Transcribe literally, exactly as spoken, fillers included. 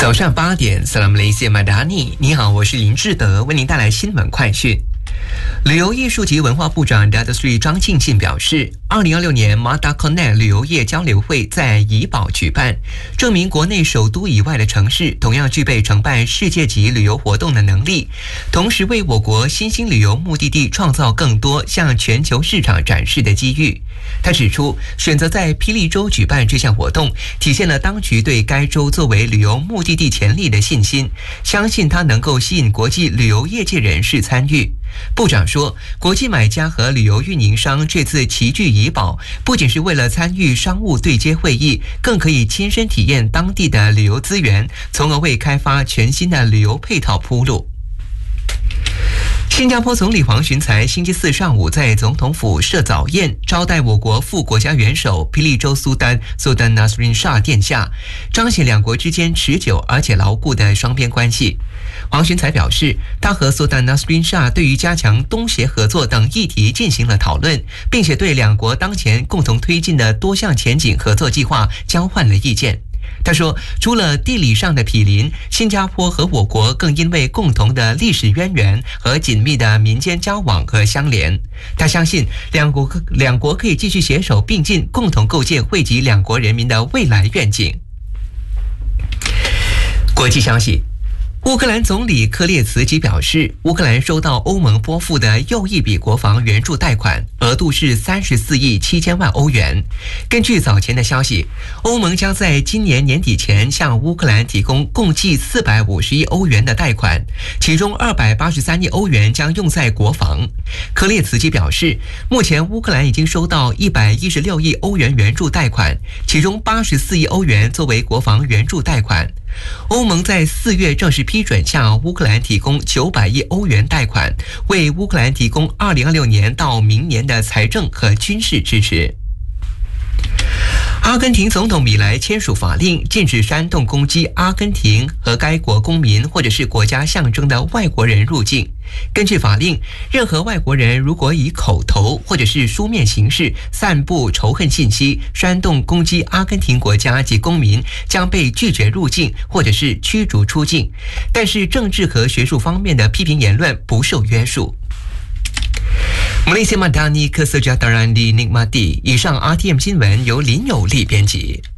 早上八点 ，Salam Malaysia Madani， 你好，我是林志德，为您带来新闻快讯。旅游艺术及文化部长 Datuk Seri 张庆信表示，二零二六年 Mata Connect 旅游业交流会在怡保举办，证明国内首都以外的城市同样具备承办世界级旅游活动的能力，同时为我国新兴旅游目的地创造更多向全球市场展示的机遇。他指出，选择在霹雳州举办这项活动，体现了当局对该州作为旅游目的地潜力的信心，相信它能够吸引国际旅游业界人士参与。部长说，国际买家和旅游运营商这次齐聚怡保，不仅是为了参与商务对接会议，更可以亲身体验当地的旅游资源，从而为开发全新的旅游配套铺路。新加坡总理黄循财星期四上午在总统府设早宴，招待我国副国家元首霹雳州苏丹苏丹纳斯林沙殿下，彰显两国之间持久而且牢固的双边关系。黄循财表示，他和苏丹纳斯林沙对于加强东协合作等议题进行了讨论，并且对两国当前共同推进的多项前景合作计划交换了意见。他说，除了地理上的毗邻，新加坡和我国更因为共同的历史渊源和紧密的民间交往而相连。他相信两国两国可以继续携手并进，共同构建惠及两国人民的未来愿景。国际消息。乌克兰总理科列茨基表示，乌克兰收到欧盟拨付的又一笔国防援助贷款，额度是三十四亿七千万欧元。根据早前的消息，欧盟将在今年年底前向乌克兰提供共计四百五十亿欧元的贷款，其中二百八十三亿欧元将用在国防。科列茨基表示，目前乌克兰已经收到一百一十六亿欧元援助贷款，其中八十四亿欧元作为国防援助贷款。欧盟在四月正式批准向乌克兰提供九百亿欧元贷款，为乌克兰提供二零二六年到明年的财政和军事支持。阿根廷总统米莱签署法令，禁止煽动攻击阿根廷和该国公民或者是国家象征的外国人入境。根据法令，任何外国人如果以口头或者是书面形式散布仇恨信息，煽动攻击阿根廷国家及公民，将被拒绝入境或者是驱逐出境。但是政治和学术方面的批评言论不受约束。Malaysia Madani Kesejahteraan dinikmati。以上 R T M 新闻由林有利编辑。